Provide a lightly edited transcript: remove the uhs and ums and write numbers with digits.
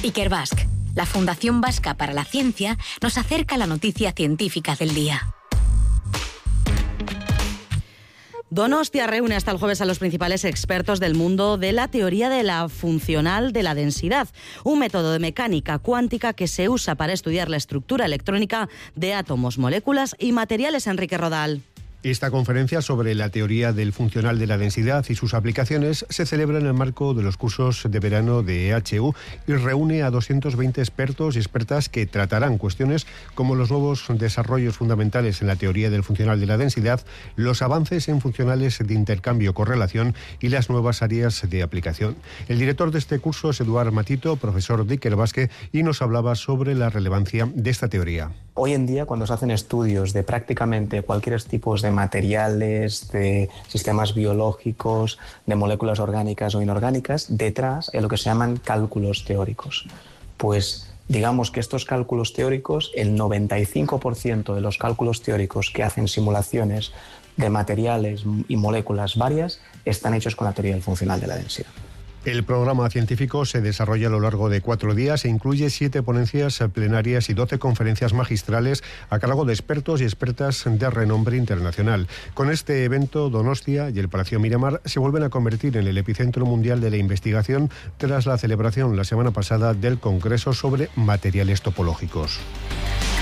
Ikerbasque, la Fundación Vasca para la Ciencia, nos acerca a la noticia científica del día. Donostia reúne hasta el jueves a los principales expertos del mundo de la teoría de la funcional de la densidad, un método de mecánica cuántica que se usa para estudiar la estructura electrónica de átomos, moléculas y materiales. Enrique Rodal. Esta conferencia sobre la teoría del funcional de la densidad y sus aplicaciones se celebra en el marco de los cursos de verano de EHU y reúne a 220 expertos y expertas que tratarán cuestiones como los nuevos desarrollos fundamentales en la teoría del funcional de la densidad, los avances en funcionales de intercambio-correlación y las nuevas áreas de aplicación. El director de este curso es Eduard Matito, profesor de Ikerbasque, y nos hablaba sobre la relevancia de esta teoría. Hoy en día, cuando se hacen estudios de prácticamente cualquier tipo de materiales, de sistemas biológicos, de moléculas orgánicas o inorgánicas, detrás es lo que se llaman cálculos teóricos. Pues digamos que estos cálculos teóricos, el 95% de los cálculos teóricos que hacen simulaciones de materiales y moléculas varias están hechos con la teoría del funcional de la densidad. El programa científico se desarrolla a lo largo de 4 días e incluye 7 ponencias plenarias y 12 conferencias magistrales a cargo de expertos y expertas de renombre internacional. Con este evento, Donostia y el Palacio Miramar se vuelven a convertir en el epicentro mundial de la investigación tras la celebración la semana pasada del Congreso sobre materiales topológicos.